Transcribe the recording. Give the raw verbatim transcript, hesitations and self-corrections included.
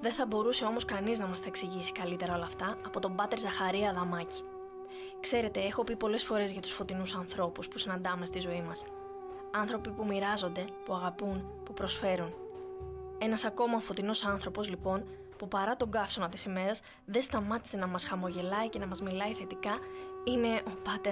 Δεν θα μπορούσε όμως κανείς να μας τα εξηγήσει καλύτερα όλα αυτά από τον Πάτερ Ζαχαρία Αδαμάκη. Ξέρετε, έχω πει πολλές φορές για τους φωτεινούς ανθρώπους που συναντάμε στη ζωή μας. Άνθρωποι που μοιράζονται, που αγαπούν, που προσφέρουν. Ένας ακόμα φωτεινός άνθρωπος, λοιπόν, που παρά τον καύσωνα της ημέρας δεν σταμάτησε να μας χαμογελάει και να μας μιλάει θετικά, είναι ο Πάτερ